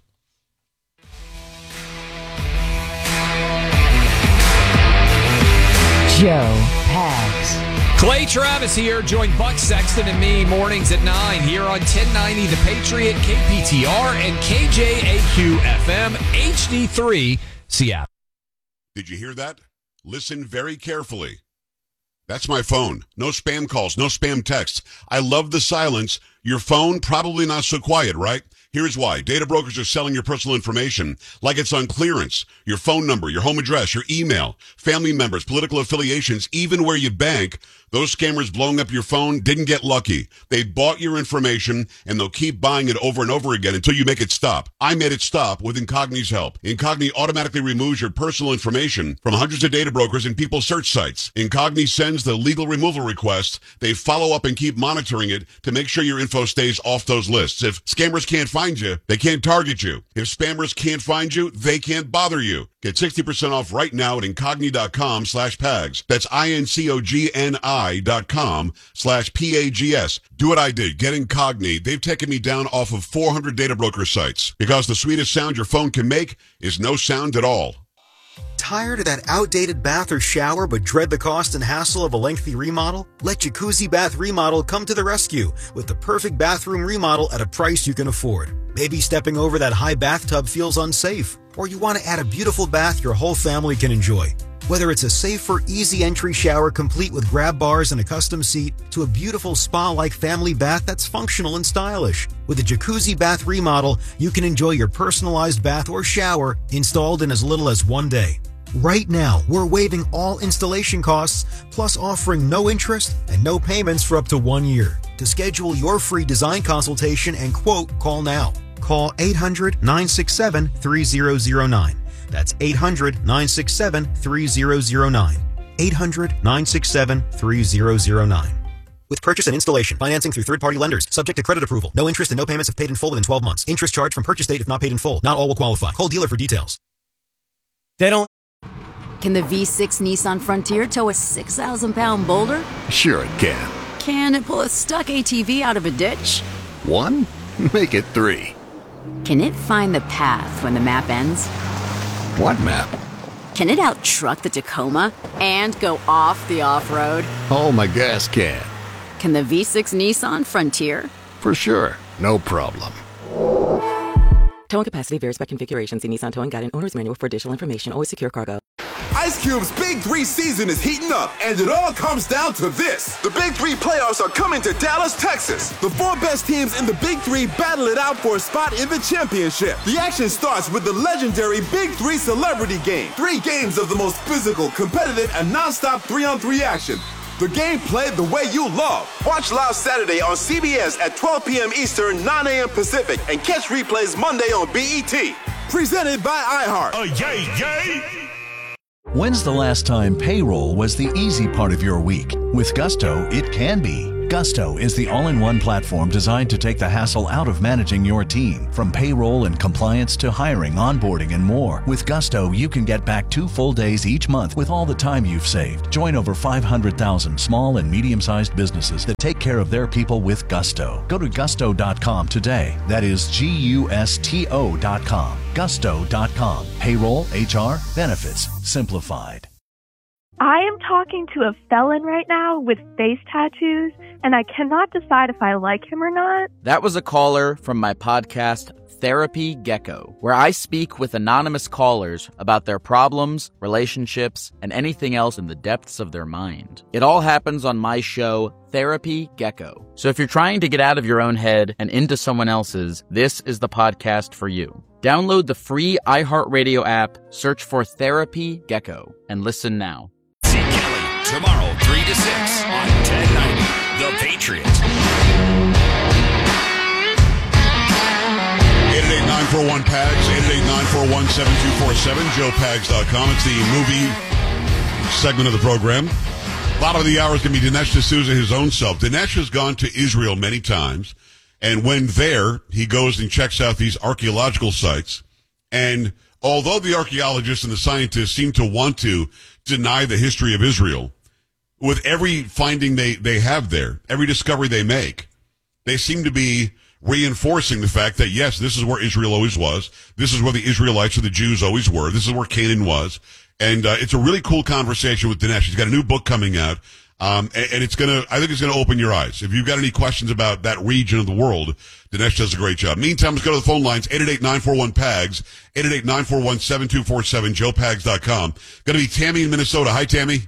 Joe Pags. Clay Travis here. Join Buck Sexton and me mornings at 9 here on 1090 The Patriot, KPTR, and KJAQ-FM, HD3, Seattle. Did you hear that? Listen very carefully. That's my phone. No spam calls, no spam texts. I love the silence. Your phone, probably not so quiet, right? Here's why. Data brokers are selling your personal information like it's on clearance. Your phone number, your home address, your email, family members, political affiliations, even where you bank. Those scammers blowing up your phone didn't get lucky. They bought your information, and they'll keep buying it over and over again until you make it stop. I made it stop with Incogni's help. Incogni automatically removes your personal information from hundreds of data brokers and people's search sites. Incogni sends the legal removal request. They follow up and keep monitoring it to make sure your info stays off those lists. If scammers can't find you, they can't target you. If spammers can't find you, they can't bother you. Get 60% off right now at Incogni.com/PAGS. That's INCOGNI.com/PAGS. Do what I did. Get Incogni. They've taken me down off of 400 data broker sites because the sweetest sound your phone can make is no sound at all. Tired of that outdated bath or shower but dread the cost and hassle of a lengthy remodel? Let Jacuzzi Bath Remodel come to the rescue with the perfect bathroom remodel at a price you can afford. Maybe stepping over that high bathtub feels unsafe, or you want to add a beautiful bath your whole family can enjoy. Whether it's a safer, easy entry shower complete with grab bars and a custom seat, to a beautiful spa-like family bath that's functional and stylish. With a Jacuzzi Bath Remodel, you can enjoy your personalized bath or shower installed in as little as 1 day. Right now, we're waiving all installation costs, plus offering no interest and no payments for up to 1 year. To schedule your free design consultation and quote, call now. Call 800-967-3009. That's 800-967-3009. 800-967-3009. With purchase and installation, financing through third-party lenders, subject to credit approval. No interest and no payments if paid in full within 12 months. Interest charged from purchase date if not paid in full. Not all will qualify. Call dealer for details. They don't. Can the V6 Nissan Frontier tow a 6,000-pound boulder? Sure it can. Can it pull a stuck ATV out of a ditch? 1? Make it 3. Can it find the path when the map ends? What map? Can it out-truck the Tacoma and go off the off-road? Oh, my gas can. Can the V6 Nissan Frontier? For sure. No problem. Towing capacity varies by configuration. See Nissan Towing Guide and Owner's Manual for additional information. Always secure cargo. Ice Cube's Big 3 season is heating up, and it all comes down to this. The Big 3 playoffs are coming to Dallas, Texas. The 4 best teams in the Big 3 battle it out for a spot in the championship. The action starts with the legendary Big 3 Celebrity Game. 3 games of the most physical, competitive, and non-stop 3-on-3 action. The game played the way you love. Watch live Saturday on CBS at 12 p.m. Eastern, 9 a.m. Pacific, and catch replays Monday on BET. Presented by iHeart. Oh, yay! When's the last time payroll was the easy part of your week? With Gusto, it can be. Gusto is the all-in-one platform designed to take the hassle out of managing your team. From payroll and compliance to hiring, onboarding, and more. With Gusto, you can get back 2 full days each month with all the time you've saved. Join over 500,000 small and medium-sized businesses that take care of their people with Gusto. Go to gusto.com today. That is GUSTO.com. Gusto.com. Payroll, HR, benefits, simplified. I am talking to a felon right now with face tattoos, and I cannot decide if I like him or not. That was a caller from my podcast, Therapy Gecko, where I speak with anonymous callers about their problems, relationships, and anything else in the depths of their mind. It all happens on my show, Therapy Gecko. So if you're trying to get out of your own head and into someone else's, this is the podcast for you. Download the free iHeartRadio app, search for Therapy Gecko, and listen now. Tomorrow, 3 to 6 on 1090 The Patriot. 888-941-PAGS, 888-941-7247, joepags.com. It's the movie segment of the program. Bottom of the hour is going to be Dinesh D'Souza, his own self. Dinesh has gone to Israel many times, and when there, he goes and checks out these archaeological sites. And although the archaeologists and the scientists seem to want to deny the history of Israel, with every finding they have there, every discovery they make, they seem to be reinforcing the fact that, yes, this is where Israel always was. This is where the Israelites or the Jews always were. This is where Canaan was. And it's a really cool conversation with Dinesh. He's got a new book coming out. And it's I think it's going to open your eyes. If you've got any questions about that region of the world, Dinesh does a great job. Meantime, let's go to the phone lines, 888-941-PAGS, 888-941-7247, joepags.com. Going to be Tammy in Minnesota. Hi, Tammy.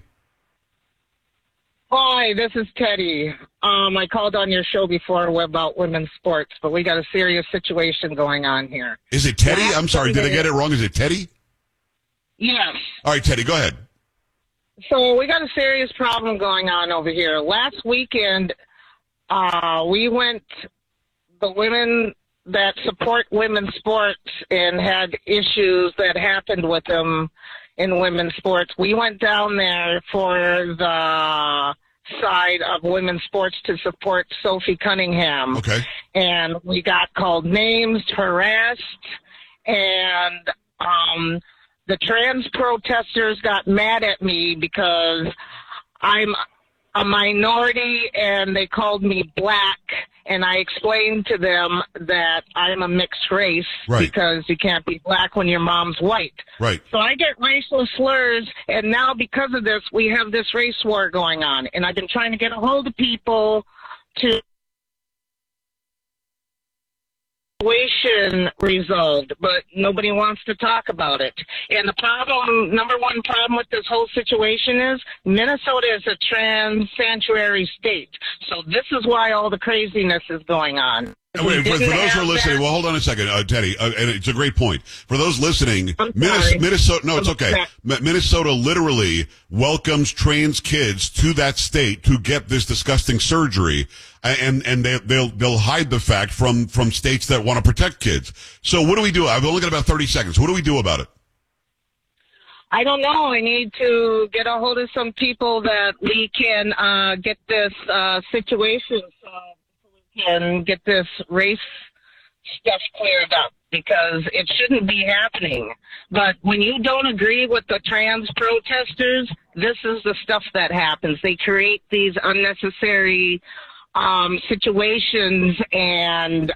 Hi, this is Teddy. I called on your show before about women's sports, but we got a serious situation going on here. Is it Teddy? I'm sorry, did I get it wrong? Is it Teddy? Yes. All right, Teddy, go ahead. So we got a serious problem going on over here. Last weekend, the women that support women's sports and had issues that happened with them in women's sports, we went down there for the side of women's sports to support Sophie Cunningham. Okay. And we got called names, harassed, and the trans protesters got mad at me because I'm a minority and they called me black, and I explained to them that I'm a mixed race because you can't be black when your mom's white. Right. So I get racial slurs, and now because of this, we have this race war going on, and I've been trying to get a hold of people to situation resolved, but nobody wants to talk about it. And the number one problem with this whole situation is Minnesota is a trans sanctuary state. So this is why all the craziness is going on. Wait, for those who are listening, well, hold on a second, Teddy, and it's a great point. For those listening, Minnesota, no, it's okay. Minnesota literally welcomes trans kids to that state to get this disgusting surgery, and they'll hide the fact from states that want to protect kids. So what do we do? I've only got about 30 seconds. What do we do about it? I don't know. I need to get a hold of some people that we can get this situation and get this race stuff cleared up, because it shouldn't be happening. But when you don't agree with the trans protesters, this is the stuff that happens. They create these unnecessary situations, and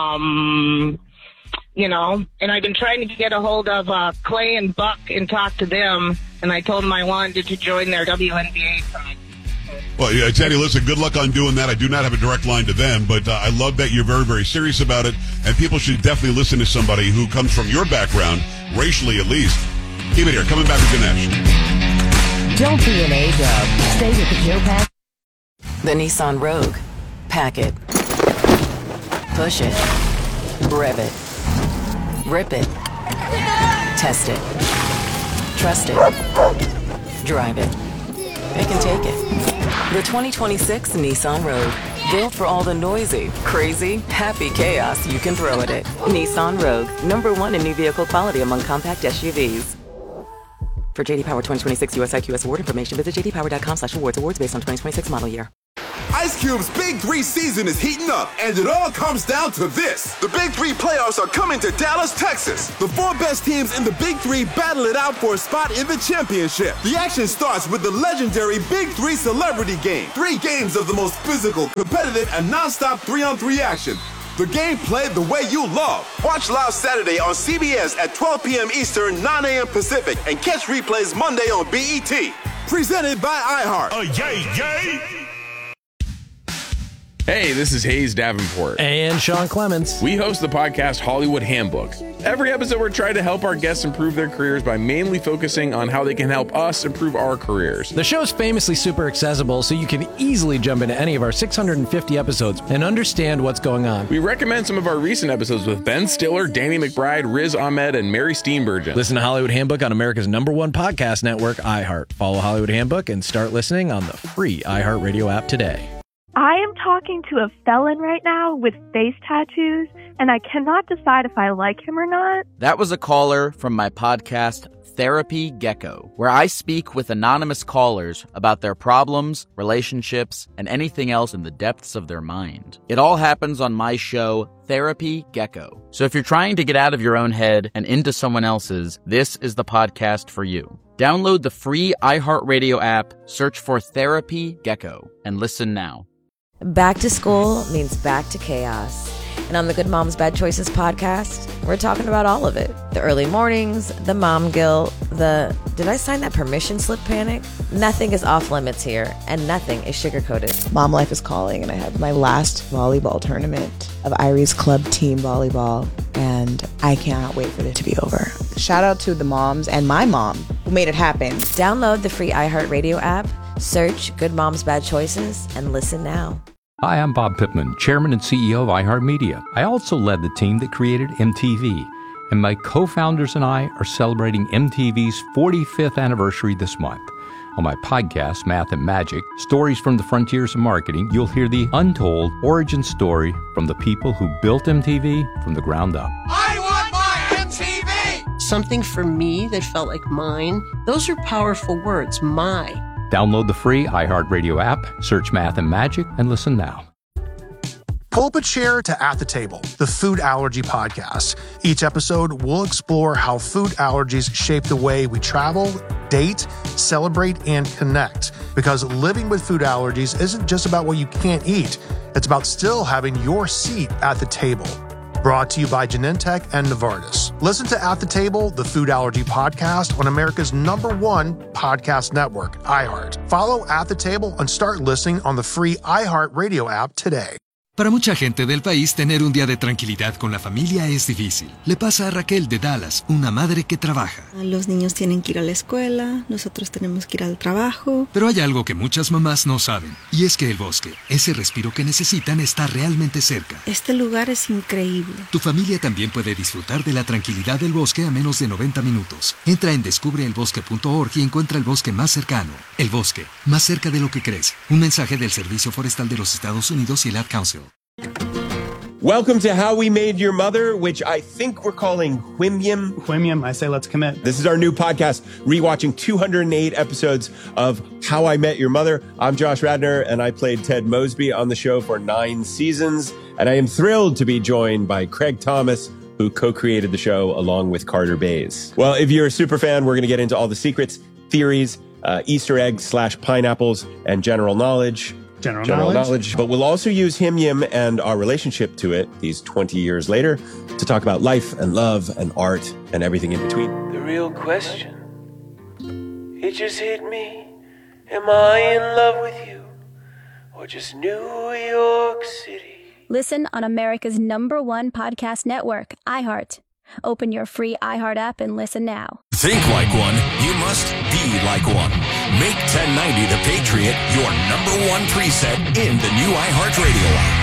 and I've been trying to get a hold of Clay and Buck and talk to them, and I told them I wanted to join their WNBA side. Well, yeah, Teddy, listen, good luck on doing that. I do not have a direct line to them, but I love that you're very, very serious about it, and people should definitely listen to somebody who comes from your background, racially at least. Keep it here. Coming back with Dinesh. Don't be an A-dub. Stay with the Joe Pags. The Nissan Rogue. Pack it. Push it. Rev it. Rip it. Test it. Trust it. Drive it. It can take it. The 2026 Nissan Rogue. Built for all the noisy, crazy, happy chaos you can throw at it. Nissan Rogue. #1 in new vehicle quality among compact SUVs. For JD Power 2026 US IQS award information, visit jdpower.com/awards. Awards based on 2026 model year. Ice Cube's Big 3 season is heating up, and it all comes down to this. The Big 3 playoffs are coming to Dallas, Texas. The 4 best teams in the Big 3 battle it out for a spot in the championship. The action starts with the legendary Big 3 Celebrity Game. 3 games of the most physical, competitive, and non-stop 3-on-3 action. The game played the way you love. Watch live Saturday on CBS at 12 p.m. Eastern, 9 a.m. Pacific, and catch replays Monday on BET. Presented by iHeart. Yay! Hey, this is Hayes Davenport. And Sean Clements. We host the podcast Hollywood Handbook. Every episode, we're trying to help our guests improve their careers by mainly focusing on how they can help us improve our careers. The show's famously super accessible, so you can easily jump into any of our 650 episodes and understand what's going on. We recommend some of our recent episodes with Ben Stiller, Danny McBride, Riz Ahmed, and Mary Steenburgen. Listen to Hollywood Handbook on America's #1 podcast network, iHeart. Follow Hollywood Handbook and start listening on the free iHeartRadio app today. I am talking to a felon right now with face tattoos, and I cannot decide if I like him or not. That was a caller from my podcast, Therapy Gecko, where I speak with anonymous callers about their problems, relationships, and anything else in the depths of their mind. It all happens on my show, Therapy Gecko. So if you're trying to get out of your own head and into someone else's, this is the podcast for you. Download the free iHeartRadio app, search for Therapy Gecko, and listen now. Back to school means back to chaos. And on the Good Moms Bad Choices podcast, we're talking about all of it. The early mornings, the mom guilt, the did I sign that permission slip panic? Nothing is off limits here, and nothing is sugarcoated. Mom life is calling, and I have my last volleyball tournament of Irie's Club Team Volleyball, and I cannot wait for it to be over. Shout out to the moms and my mom who made it happen. Download the free iHeartRadio app, search Good Moms Bad Choices, and listen now. Hi, I'm Bob Pittman, Chairman and CEO of iHeartMedia. I also led the team that created MTV, and my co-founders and I are celebrating MTV's 45th anniversary this month. On my podcast, Math and Magic, Stories from the Frontiers of Marketing, you'll hear the untold origin story from the people who built MTV from the ground up. I want my MTV! Something for me that felt like mine. Those are powerful words, my. Download the free iHeartRadio app, search Math and Magic, and listen now. Pull up a chair to At the Table, the food allergy podcast. Each episode, we'll explore how food allergies shape the way we travel, date, celebrate, and connect. Because living with food allergies isn't just about what you can't eat. It's about still having your seat at the table. Brought to you by Genentech and Novartis. Listen to At the Table, the food allergy podcast on America's #1 podcast network, iHeart. Follow At the Table and start listening on the free iHeartRadio app today. Para mucha gente del país, tener un día de tranquilidad con la familia es difícil. Le pasa a Raquel de Dallas, una madre que trabaja. Los niños tienen que ir a la escuela, nosotros tenemos que ir al trabajo. Pero hay algo que muchas mamás no saben, y es que el bosque, ese respiro que necesitan, está realmente cerca. Este lugar es increíble. Tu familia también puede disfrutar de la tranquilidad del bosque a menos de 90 minutos. Entra en descubreelbosque.org y encuentra el bosque más cercano. El bosque, más cerca de lo que crees. Un mensaje del Servicio Forestal de los Estados Unidos y el Ad Council. Welcome to How We Made Your Mother, which I think we're calling Whimyam. Whimyam, I say let's commit. This is our new podcast, rewatching 208 episodes of How I Met Your Mother. I'm Josh Radnor, and I played Ted Mosby on the show for 9 seasons. And I am thrilled to be joined by Craig Thomas, who co-created the show along with Carter Bays. Well, if you're a super fan, we're going to get into all the secrets, theories, Easter eggs / pineapples, and general knowledge. General knowledge. But we'll also use Whimyam and our relationship to it these 20 years later to talk about life and love and art and everything in between. The real question, it just hit me. Am I in love with you or just New York City? Listen on America's #1 podcast network, iHeart. Open your free iHeart app and listen now. Think like one, you must be like one. Make 1090 The Patriot your #1 preset in the new iHeartRadio app.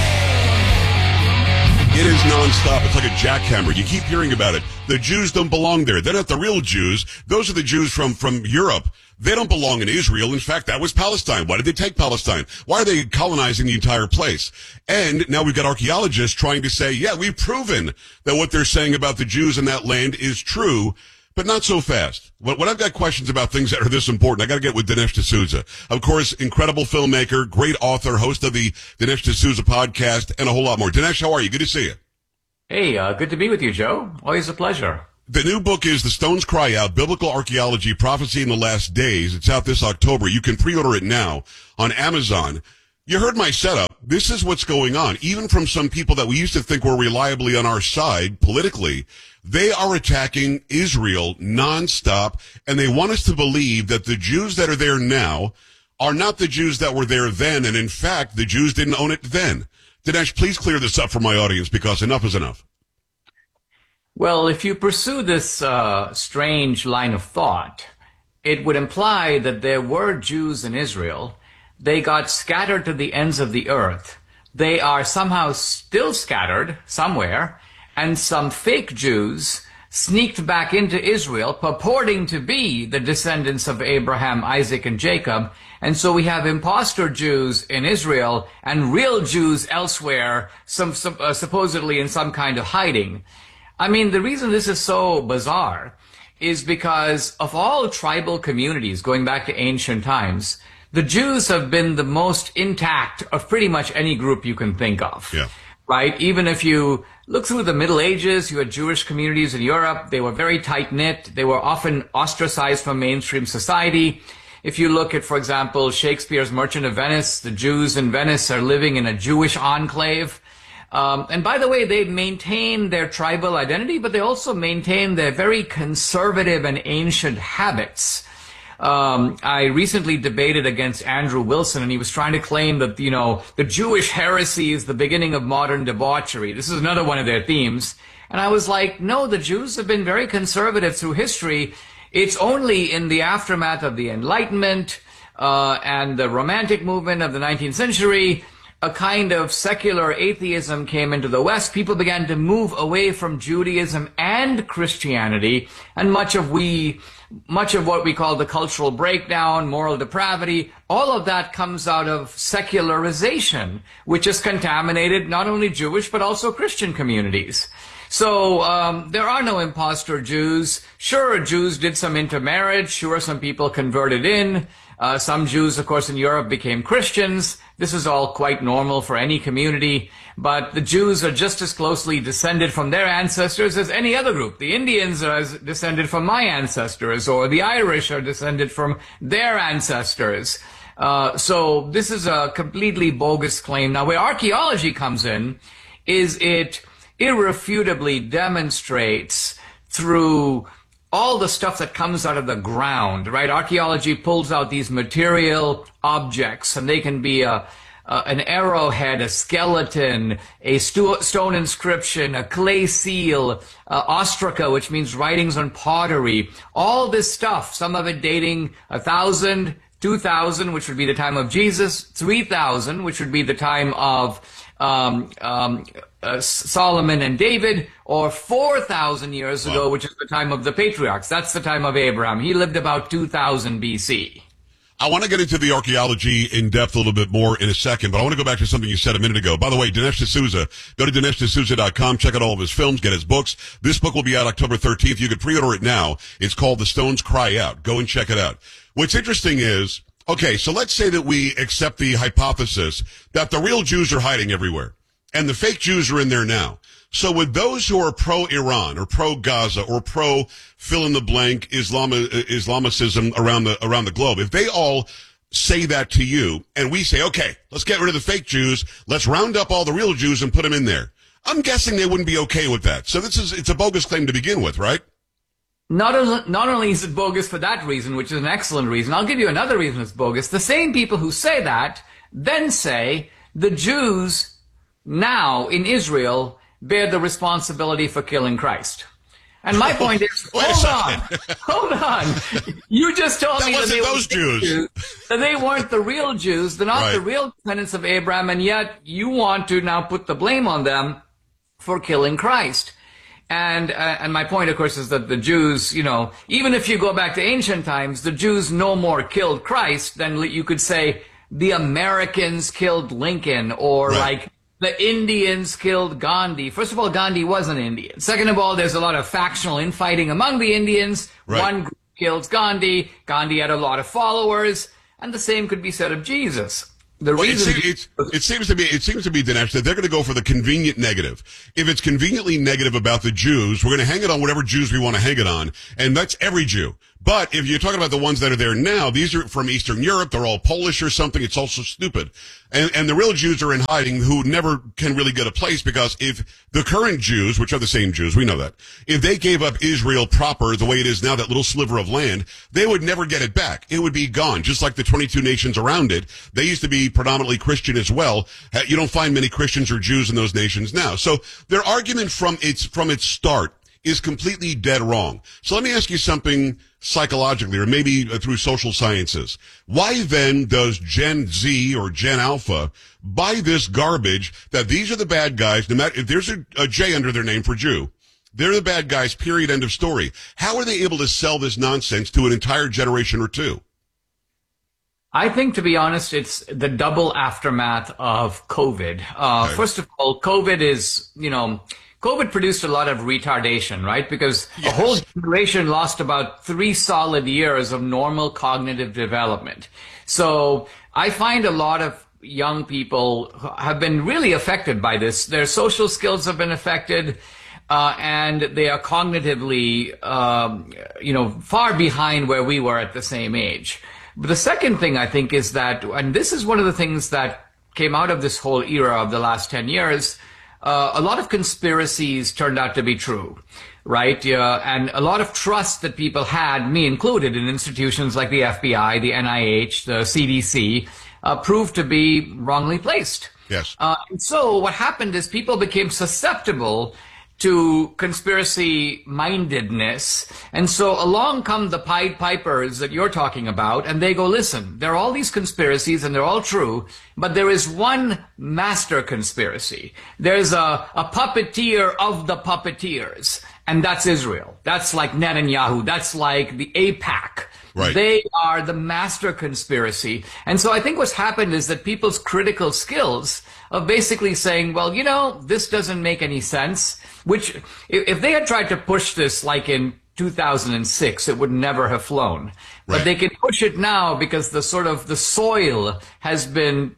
It is nonstop. It's like a jackhammer. You keep hearing about it. The Jews don't belong there. They're not the real Jews. Those are the Jews from Europe They don't belong in Israel. In fact, that was Palestine. Why did they take Palestine? Why are they colonizing the entire place? And now we've got archaeologists trying to say, yeah, we've proven that what they're saying about the Jews in that land is true, but not so fast. When I've got questions about things that are this important, I got to get with Dinesh D'Souza. Of course, incredible filmmaker, great author, host of the Dinesh D'Souza podcast, and a whole lot more. Dinesh, how are you? Good to see you. Hey, good to be with you, Joe. Always a pleasure. The new book is The Stones Cry Out, Biblical Archaeology, Prophecy in the Last Days. It's out this October. You can pre-order it now on Amazon. You heard my setup. This is what's going on. Even from some people that we used to think were reliably on our side politically, they are attacking Israel nonstop, and they want us to believe that the Jews that are there now are not the Jews that were there then, and in fact, the Jews didn't own it then. Dinesh, please clear this up for my audience, because enough is enough. Well, if you pursue this strange line of thought, it would imply that there were Jews in Israel. They got scattered to the ends of the earth. They are somehow still scattered somewhere, and some fake Jews sneaked back into Israel, purporting to be the descendants of Abraham, Isaac, and Jacob. And so we have imposter Jews in Israel and real Jews elsewhere, supposedly in some kind of hiding. I mean, the reason this is so bizarre is because of all tribal communities going back to ancient times, the Jews have been the most intact of pretty much any group you can think of. Yeah. Right? Even if you look through the Middle Ages, you had Jewish communities in Europe. They were very tight-knit. They were often ostracized from mainstream society. If you look at, for example, Shakespeare's Merchant of Venice, the Jews in Venice are living in a Jewish enclave. And by the way, they maintain their tribal identity, but they also maintain their very conservative and ancient habits. I recently debated against Andrew Wilson, and he was trying to claim that, you know, the Jewish heresy is the beginning of modern debauchery. This is another one of their themes. And I was like, no, the Jews have been very conservative through history. It's only in the aftermath of the Enlightenment and the Romantic movement of the 19th century, a kind of secular atheism came into the West. People began to move away from Judaism and Christianity, and much of what we call the cultural breakdown, moral depravity, all of that comes out of secularization, which has contaminated not only Jewish but also Christian communities. So there are no imposter Jews. Sure, Jews did some intermarriage. Sure, some people converted in. Some Jews, of course, in Europe became Christians. This is all quite normal for any community. But the Jews are just as closely descended from their ancestors as any other group. The Indians are descended from my ancestors, or the Irish are descended from their ancestors. So this is a completely bogus claim. Now, where archaeology comes in is it irrefutably demonstrates through all the stuff that comes out of the ground, right? Archaeology pulls out these material objects, and they can be an arrowhead, a skeleton, a stone inscription, a clay seal, ostraca, which means writings on pottery. All this stuff, some of it dating 1,000, 2,000, which would be the time of Jesus, 3,000, which would be the time of Solomon and David, or 4,000 years ago, which is the time of the patriarchs. That's the time of Abraham. He lived about 2000 BC. I want to get into the archaeology in depth a little bit more in a second, but I want to go back to something you said a minute ago. By the way, Dinesh D'Souza, go to DineshD'Souza.com, check out all of his films, get his books. This book will be out October 13th. You can pre-order it now. It's called The Stones Cry Out. Go and check it out. What's interesting is, okay, so let's say that we accept the hypothesis that the real Jews are hiding everywhere, and the fake Jews are in there now. So with those who are pro-Iran or pro-Gaza or pro-fill-in-the-blank Islamicism around the globe, if they all say that to you, and we say, okay, let's get rid of the fake Jews, let's round up all the real Jews and put them in there, I'm guessing they wouldn't be okay with that. So it's a bogus claim to begin with, right? Not only is it bogus for that reason, which is an excellent reason, I'll give you another reason it's bogus. The same people who say that then say the Jews now in Israel bear the responsibility for killing Christ. And my point is, hold on. You just told me that they those Jews. That they weren't the real Jews. They're not the real descendants of Abraham, and yet you want to now put the blame on them for killing Christ. And my point, of course, is that the Jews, even if you go back to ancient times, the Jews no more killed Christ than you could say the Americans killed Lincoln, or like the Indians killed Gandhi. First of all, Gandhi wasn't Indian. Second of all, there's a lot of factional infighting among the Indians. Right. One group kills Gandhi. Gandhi had a lot of followers, and the same could be said of Jesus. It seems to me, Dinesh, that they're going to go for the convenient negative. If it's conveniently negative about the Jews, we're going to hang it on whatever Jews we want to hang it on, and that's every Jew. But if you're talking about the ones that are there now, these are from Eastern Europe, they're all Polish or something, it's also stupid. And the real Jews are in hiding who never can really get a place, because if the current Jews, which are the same Jews, we know that, if they gave up Israel proper the way it is now, that little sliver of land, they would never get it back. It would be gone, just like the 22 nations around it. They used to be predominantly Christian as well. You don't find many Christians or Jews in those nations now. So their argument from its start is completely dead wrong. So let me ask you something psychologically, or maybe through social sciences. Why then does Gen Z or Gen Alpha buy this garbage that these are the bad guys, no matter if there's a J under their name for Jew? They're the bad guys, period, end of story. How are they able to sell this nonsense to an entire generation or two? I think, to be honest, it's the double aftermath of COVID. First of all, COVID produced a lot of retardation, right? Because a whole generation lost about 3 solid years of normal cognitive development. So I find a lot of young people have been really affected by this. Their social skills have been affected, and they are cognitively, far behind where we were at the same age. But the second thing I think is that, and this is one of the things that came out of this whole era of the last 10 years, a lot of conspiracies turned out to be true, right? And a lot of trust that people had, me included, in institutions like the FBI, the NIH, the CDC, proved to be wrongly placed. Yes. And so what happened is people became susceptible to conspiracy mindedness. And so along come the Pied Pipers that you're talking about, and they go, listen, there are all these conspiracies and they're all true, but there is one master conspiracy. There's a puppeteer of the puppeteers, and that's Israel. That's like Netanyahu. That's like the AIPAC. Right. They are the master conspiracy. And so I think what's happened is that people's critical skills of basically saying, well, this doesn't make any sense, which if they had tried to push this like in 2006, it would never have flown. Right. But they can push it now because the soil has been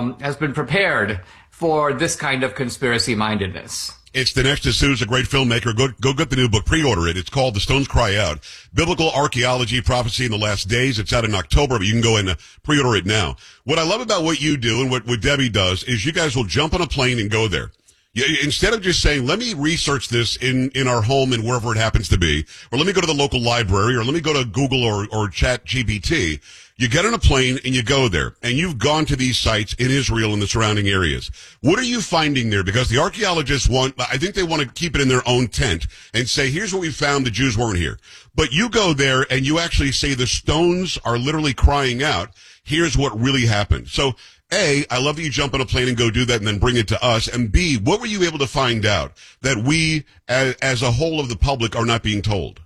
prepared for this kind of conspiracy mindedness. It's Dinesh D'Souza, a great filmmaker. Go get the new book. Pre-order it. It's called The Stones Cry Out. Biblical Archaeology, Prophecy in the Last Days. It's out in October, but you can go and pre-order it now. What I love about what you do and what Debbie does is you guys will jump on a plane and go there. Instead of just saying, let me research this in our home and wherever it happens to be, or let me go to the local library, or let me go to Google or Chat GPT, you get on a plane and you go there, and you've gone to these sites in Israel and the surrounding areas. What are you finding there? Because the archaeologists I think they want to keep it in their own tent and say, here's what we found, the Jews weren't here. But you go there and you actually say the stones are literally crying out, here's what really happened. So, A, I love that you jump on a plane and go do that and then bring it to us. And B, what were you able to find out that we, as a whole of the public, are not being told?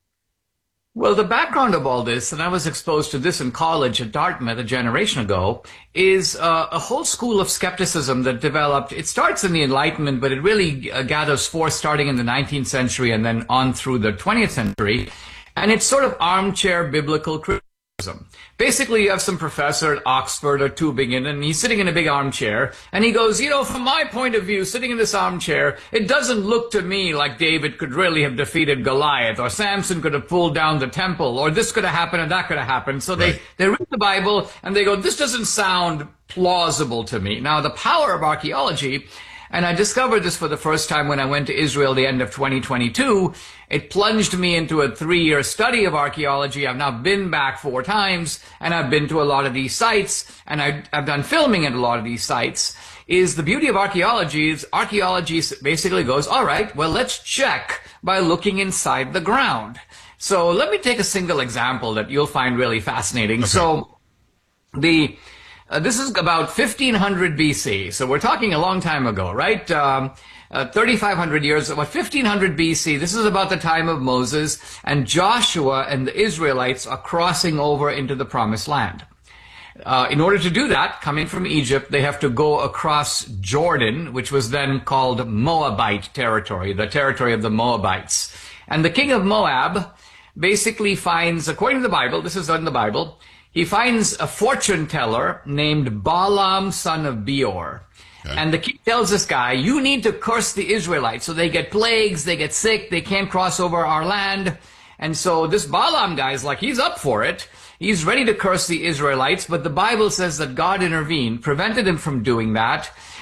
Well, the background of all this, and I was exposed to this in college at Dartmouth a generation ago, is a whole school of skepticism that developed. It starts in the Enlightenment, but it really gathers force starting in the 19th century and then on through the 20th century. And it's sort of armchair biblical criticism. Basically, you have some professor at Oxford or Tübingen, and he's sitting in a big armchair, and he goes, from my point of view, sitting in this armchair, it doesn't look to me like David could really have defeated Goliath, or Samson could have pulled down the temple, or this could have happened and that could have happened. So they read the Bible, and they go, this doesn't sound plausible to me. Now, the power of archaeology, and I discovered this for the first time when I went to Israel the end of 2022. It plunged me into a 3-year study of archaeology. I've now been back 4 times, and I've been to a lot of these sites, and I've done filming at a lot of these sites. Is the beauty of archaeology is archaeology basically goes, all right, well, let's check by looking inside the ground. So let me take a single example that you'll find really fascinating. Okay. So This is about 1500 BC. So we're talking a long time ago, right? 3,500 years, about 1500 BC. This is about the time of Moses, and Joshua and the Israelites are crossing over into the Promised Land. In order to do that, coming from Egypt, they have to go across Jordan, which was then called Moabite territory, the territory of the Moabites. And the king of Moab basically finds, according to the Bible, this is in the Bible, he finds a fortune teller named Balaam, son of Beor. And the king tells this guy, you need to curse the Israelites. So they get plagues, they get sick, they can't cross over our land. And so this Balaam guy is like, he's up for it. He's ready to curse the Israelites, but the Bible says that God intervened, prevented him from doing that.